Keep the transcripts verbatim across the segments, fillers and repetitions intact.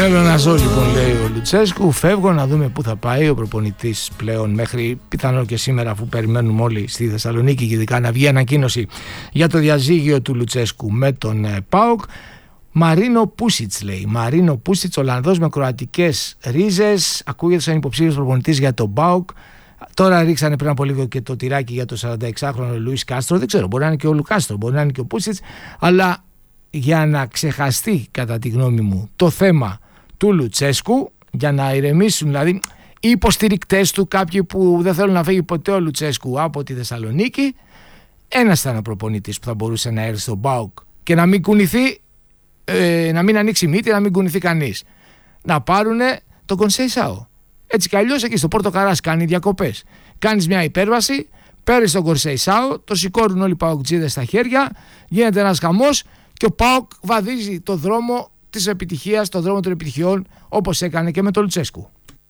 Θέλω να ζω λοιπόν, λέει ο Λουτσέσκου. Φεύγω να δούμε πού θα πάει ο προπονητής πλέον μέχρι πιθανόν και σήμερα, αφού περιμένουμε όλοι στη Θεσσαλονίκη και ειδικά να βγει ανακοίνωση για το διαζύγιο του Λουτσέσκου με τον ε, ΠΑΟΚ. Μαρίνο Πούσιτς, λέει. Μαρίνο Πούσιτς, Ολλανδός με κροατικές ρίζες. Ακούγεται σαν υποψήφιος προπονητής για τον ΠΑΟΚ. Τώρα ρίξανε πριν από λίγο και το τυράκι για το σαρανταεξάχρονο Λουίς Κάστρο. Δεν ξέρω, μπορεί να είναι και ο Λουκάστρο, μπορεί να είναι και ο Πούσιτς. Αλλά για να ξεχαστεί, κατά τη γνώμη μου, το θέμα του Λουτσέσκου, για να ηρεμήσουν δηλαδή οι υποστηρικτές του, κάποιοι που δεν θέλουν να φύγει ποτέ ο Λουτσέσκου από τη Θεσσαλονίκη, ένας ήταν ο προπονητής που θα μπορούσε να έρθει στον ΠΑΟΚ και να μην κουνηθεί, ε, να μην ανοίξει μύτη, να μην κουνηθεί κανείς. Να πάρουνε τον Κονσέισαο. Έτσι κι αλλιώς εκεί στο Πόρτο Καράς κάνει διακοπές. Κάνεις μια υπέρβαση, παίρνεις τον Κονσέισαο, το σηκώνουν όλοι οι παοκτζίδες στα χέρια, γίνεται ένας χαμός και ο ΠΑΟΚ βαδίζει το δρόμο της επιτυχίας, το δρόμο των επιτυχιών, όπως έκανε και με τον Λουτσέσκου.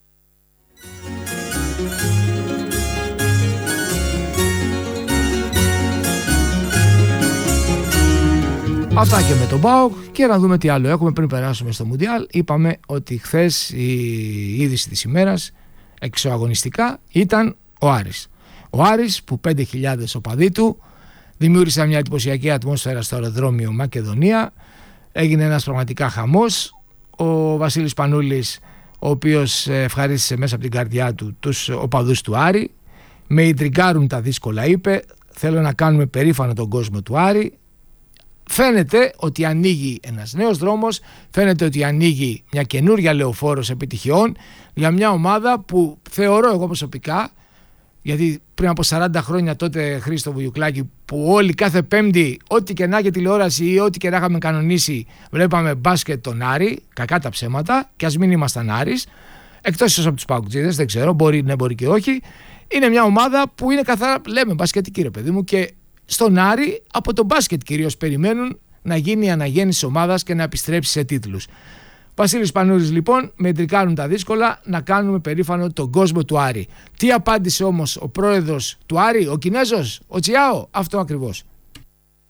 Αυτά και με τον ΠΑΟΚ, και να δούμε τι άλλο έχουμε πριν περάσουμε στο Μουντιάλ. Είπαμε ότι χθες η είδηση της ημέρας εξωαγωνιστικά ήταν ο Άρης. Ο Άρης που πέντε χιλιάδες οπαδοί του δημιούργησαν μια εντυπωσιακή ατμόσφαιρα στο αεροδρόμιο Μακεδονία. Έγινε ένας πραγματικά χαμός. Ο Βασίλης Πανούλης, ο οποίος ευχαρίστησε μέσα από την καρδιά του τους οπαδούς του Άρη. Με ιντριγκάρουν τα δύσκολα, είπε. Θέλω να κάνουμε περήφανο τον κόσμο του Άρη. Φαίνεται ότι ανοίγει ένας νέος δρόμος, φαίνεται ότι ανοίγει μια καινούρια λεωφόρος επιτυχιών για μια ομάδα που θεωρώ εγώ προσωπικά, γιατί πριν από σαράντα χρόνια τότε, Χρήστο Βουγιουκλάκη, που όλοι κάθε Πέμπτη, ό,τι και να έχει τηλεόραση ή ό,τι και να είχαμε κανονίσει, βλέπαμε μπάσκετ τον Άρη, κακά τα ψέματα, και ας μην ήμασταν Άρης, εκτός ίσως από τους Παοκτζίδες, δεν ξέρω, μπορεί ναι, μπορεί και όχι. Είναι μια ομάδα που είναι καθαρά, λέμε, μπασκετική, ρε παιδί μου, και στον Άρη από το μπάσκετ κυρίως περιμένουν να γίνει η αναγέννηση ομάδας και να επιστρέψει σε τίτλους. Βασίλης Πανούρης λοιπόν, με εντρικάρουν τα δύσκολα, να κάνουμε περήφανο τον κόσμο του Άρη. Τι απάντησε όμως ο πρόεδρος του Άρη, ο Κινέζος, ο Τσιάο? Αυτό ακριβώς.